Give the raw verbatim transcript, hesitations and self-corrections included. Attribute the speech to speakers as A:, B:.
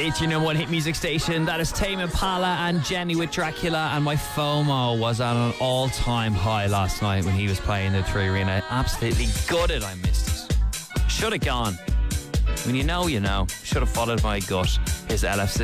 A: It's your number one hit music station. That is Tame Impala and Jenny with Dracula. And my FOMO was at an all-time high last night when he was playing the Three Arena. Absolutely gutted I missed it. Should have gone. When you know, you know. Should have followed my gut. Here's L F